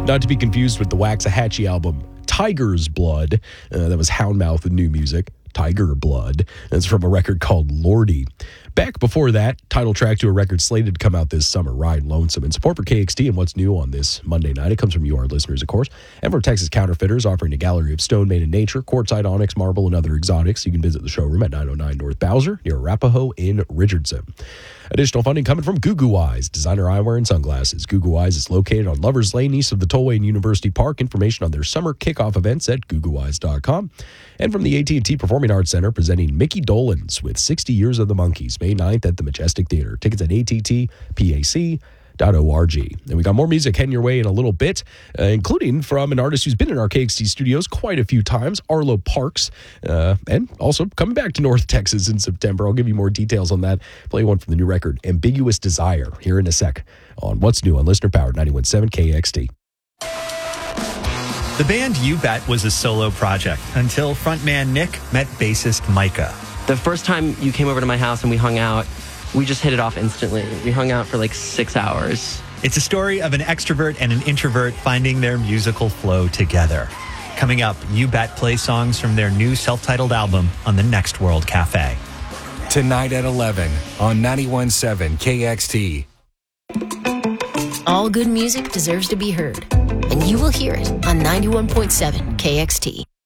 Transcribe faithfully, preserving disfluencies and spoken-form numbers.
Not to be confused with the Waxahachie album Tiger's Blood. Uh, that was Houndmouth with new music. Tiger Blood. That's from a record called Lordy. Back before that, title track to a record slated to come out this summer, Ride Lonesome. And support for K X T and what's new on this Monday night. It comes from you, our listeners, of course. And from Texas Counterfeiters, offering a gallery of stone made in nature, quartzite, onyx, marble, and other exotics. You can visit the showroom at nine oh nine North Bowser near Arapahoe in Richardson. Additional funding coming from Goo Goo Eyes, designer eyewear and sunglasses. Goo Goo Eyes is located on Lovers Lane, east of the Tollway and University Park. Information on their summer kickoff events at goo goo eyes dot com. And from the A T and T Performing Arts Center, presenting Mickey Dolenz with sixty Years of the Monkees, May ninth at the Majestic Theater. Tickets at A T T P A C dot org. And we got more music heading your way in a little bit, uh, including from an artist who's been in our K X T studios quite a few times, Arlo Parks, uh, and also coming back to North Texas in September. I'll give you more details on that. Play one from the new record, Ambiguous Desire, here in a sec on What's New on Listener Powered ninety-one point seven K X T. The band You Bet was a solo project until frontman Nick met bassist Micah. The first time you came over to my house and we hung out, we just hit it off instantly. We hung out for like six hours. It's a story of an extrovert and an introvert finding their musical flow together. Coming up, You Bet plays songs from their new self-titled album on the Next World Cafe. Tonight at eleven on ninety-one point seven K X T. All good music deserves to be heard, and you will hear it on ninety-one point seven K X T.